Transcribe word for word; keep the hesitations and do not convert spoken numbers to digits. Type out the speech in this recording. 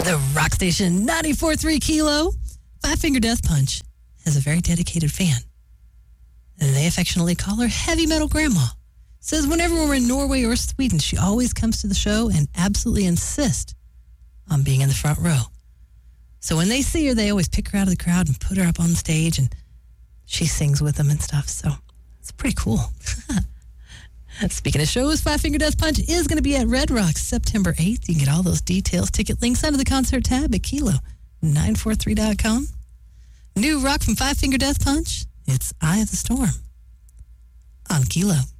The rock station ninety-four point three Kilo. Five Finger Death Punch has a very dedicated fan. And they affectionately call her Heavy Metal Grandma. Says whenever we're in Norway or Sweden, she always comes to the show and absolutely insists on being in the front row. So when they see her, they always pick her out of the crowd and put her up on stage, and she sings with them and stuff. So it's pretty cool. Speaking of shows, Five Finger Death Punch is going to be at Red Rocks September eighth. You can get all those details, ticket links under the concert tab at kilo nine four three dot com. New rock from Five Finger Death Punch, it's Eye of the Storm on Kilo.